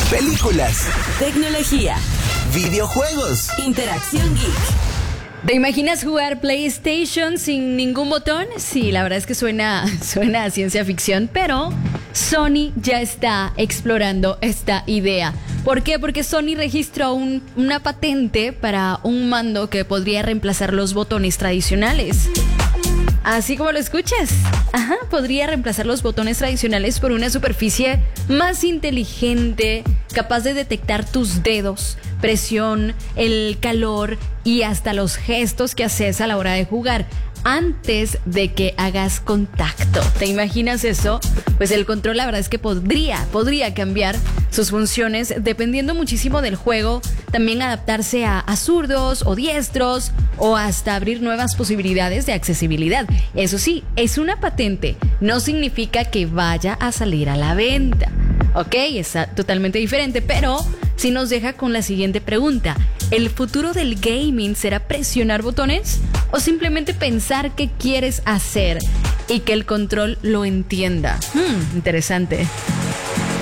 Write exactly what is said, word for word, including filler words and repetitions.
películas, tecnología, videojuegos, interacción geek. ¿Te imaginas jugar PlayStation sin ningún botón? Sí, la verdad es que suena, suena a ciencia ficción, pero Sony ya está explorando esta idea. ¿Por qué? Porque Sony registró un, una patente para un mando que podría reemplazar los botones tradicionales. Así como lo escuchas. Ajá, podría reemplazar los botones tradicionales por una superficie más inteligente, capaz de detectar tus dedos, presión, el calor y hasta los gestos que haces a la hora de jugar antes de que hagas contacto. ¿Te imaginas eso? Pues el control, la verdad es que podría, podría cambiar sus funciones dependiendo muchísimo del juego, también adaptarse a, a zurdos o diestros o hasta abrir nuevas posibilidades de accesibilidad. Eso sí, es una patente, no significa que vaya a salir a la venta. Ok, es totalmente diferente, pero sí nos deja con la siguiente pregunta. ¿El futuro del gaming será presionar botones o simplemente pensar qué quieres hacer y que el control lo entienda? Hmm, interesante.